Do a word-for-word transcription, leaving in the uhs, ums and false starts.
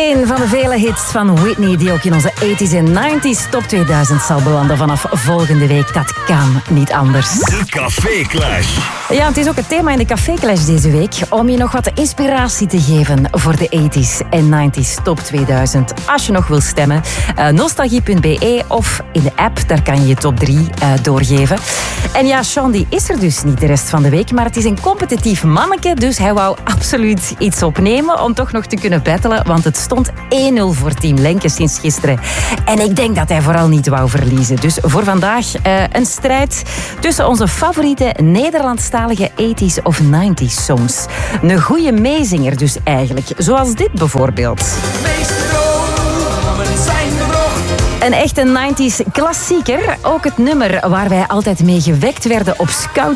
Een van de vele hits van Whitney die ook in onze tachtiger en negentiger top tweeduizend zal belanden vanaf volgende week. Dat kan niet anders. De Café Clash. Ja, het is ook het thema in de Café Clash deze week. Om je nog wat inspiratie te geven voor de tachtiger en negentiger top tweeduizend. Als je nog wil stemmen. Uh, nostalgie punt b e of in de app. Daar kan je je top drie uh, doorgeven. En ja, Sean die is er dus niet de rest van de week. Maar het is een competitief manneke. Dus hij wou absoluut iets opnemen om toch nog te kunnen battelen. Want het stond één nul voor Team Lenke sinds gisteren. En ik denk dat hij vooral niet wou verliezen. Dus voor vandaag uh, een strijd tussen onze favoriete Nederlandstalige tachtiger of negentiger songs. Een goede meezinger dus eigenlijk. Zoals dit bijvoorbeeld. Een echte negentiger klassieker. Ook het nummer waar wij altijd mee gewekt werden op Scout